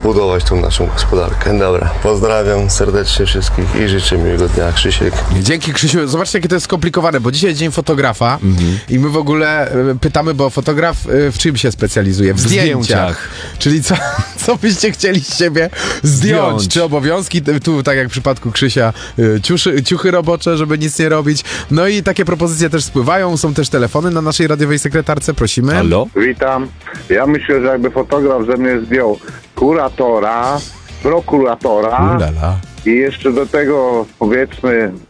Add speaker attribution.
Speaker 1: budować tą naszą gospodarkę. Dobra, pozdrawiam serdecznie wszystkich i życzę miłego dnia. Krzysiek.
Speaker 2: Dzięki, Krzysiu. Zobaczcie, jakie to jest skomplikowane, bo dzisiaj dzień fotografa i my w ogóle pytamy, bo fotograf w czym się specjalizuje? W zdjęciach. Czyli co byście chcieli z siebie zdjąć? Czy obowiązki? Tu, tak jak w przypadku Krzysia, ciuchy robocze, żeby nic nie robić. No i takie propozycje też spływają. Są też telefony na naszej radiowej sekretarce. Prosimy.
Speaker 3: Halo?
Speaker 4: Witam. Ja myślę, że jakby fotograf ze mnie zdjął kuratora, prokuratora
Speaker 2: Ulala.
Speaker 4: i jeszcze do tego, powiedzmy,